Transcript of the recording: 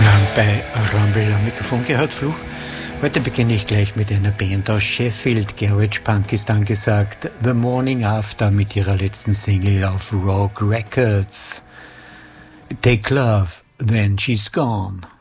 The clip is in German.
Bei Rumble am Mikrofon gehört Fluch. Heute beginne ich gleich mit einer Band aus Sheffield. Garage Punk ist angesagt. The Morning After mit ihrer letzten Single auf Rogue Records. Take Love, Then She's Gone.